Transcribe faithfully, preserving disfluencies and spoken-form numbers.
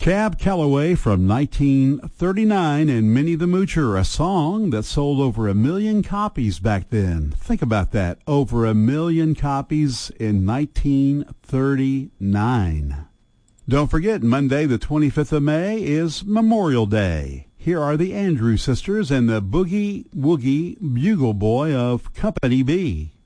Cab Calloway from nineteen thirty-nine and Minnie the Moocher, a song that sold over a million copies back then. Think about that, over a million copies in nineteen thirty-nine. Don't forget, Monday the twenty-fifth of May is Memorial Day. Here are the Andrews Sisters and the Boogie Woogie Bugle Boy of Company B.